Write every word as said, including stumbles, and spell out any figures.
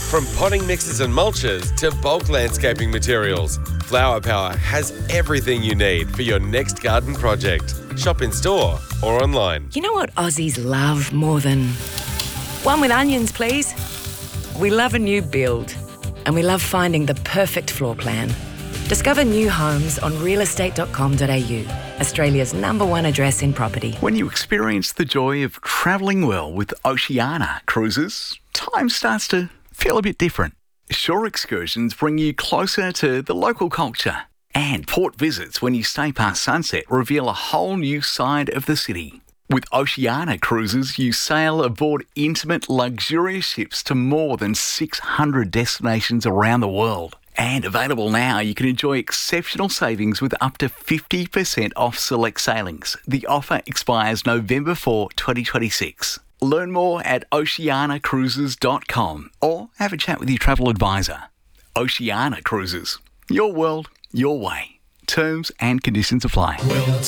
From potting mixes and mulches to bulk landscaping materials, Flower Power has everything you need for your next garden project. Shop in store or online. You know what Aussies love more than... One with onions, please. We love a new build, and we love finding the perfect floor plan. Discover new homes on real estate dot com dot a u, Australia's number one address in property. When you experience the joy of travelling well with Oceania Cruises, time starts to feel a bit different. Shore excursions bring you closer to the local culture, and port visits when you stay past sunset reveal a whole new side of the city. With Oceania Cruises, you sail aboard intimate, luxurious ships to more than six hundred destinations around the world. And available now, you can enjoy exceptional savings with up to fifty percent off select sailings. The offer expires November fourth, twenty twenty-six. Learn more at oceania cruises dot com or have a chat with your travel advisor. Oceania Cruises. Your world, your way. Terms and conditions apply.